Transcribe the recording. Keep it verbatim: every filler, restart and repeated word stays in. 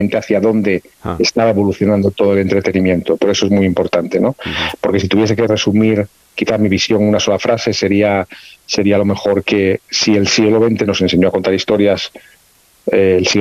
hacia dónde Ah. estaba evolucionando todo el entretenimiento. Por eso es muy importante, ¿no? Uh-huh. Porque si tuviese que resumir quizás mi visión en una sola frase, sería, sería a lo mejor que si el siglo veinte nos enseñó a contar historias, eh, el siglo